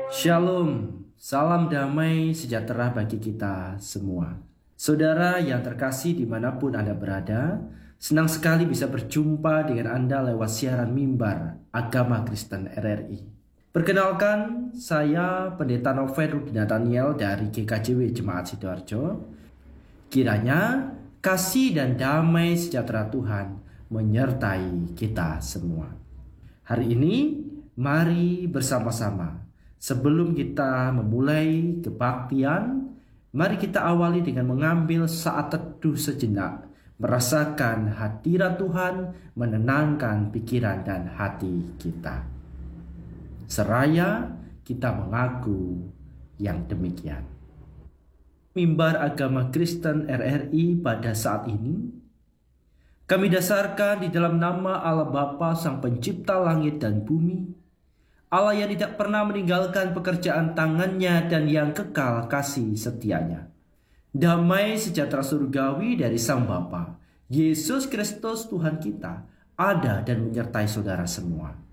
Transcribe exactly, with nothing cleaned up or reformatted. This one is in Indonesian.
Shalom, salam damai sejahtera bagi kita semua. Saudara yang terkasih dimanapun Anda berada, senang sekali bisa berjumpa dengan Anda lewat siaran mimbar Agama Kristen R R I. Perkenalkan, saya Pendeta Novel Rudi Nathaniel dari G K J W Jemaat Sidoarjo. Kiranya kasih dan damai sejahtera Tuhan menyertai kita semua. Hari ini, mari bersama-sama. Sebelum kita memulai kebaktian, mari kita awali dengan mengambil saat teduh sejenak, merasakan hadirat Tuhan, menenangkan pikiran dan hati kita. Seraya kita mengaku yang demikian. Mimbar Agama Kristen R R I pada saat ini, kami dasarkan di dalam nama Allah Bapa Sang Pencipta langit dan bumi, Allah yang tidak pernah meninggalkan pekerjaan tangannya dan yang kekal kasih setianya. Damai sejahtera surgawi dari Sang Bapa, Yesus Kristus Tuhan kita, ada dan menyertai saudara semua.